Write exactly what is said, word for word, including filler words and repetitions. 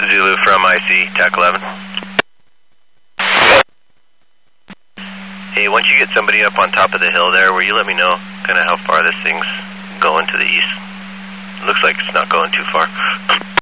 Zulu from I C, T A C eleven. Hey, once you get somebody up on top of the hill there, will you let me know kind of how far this thing's going to the east? Looks like it's not going too far.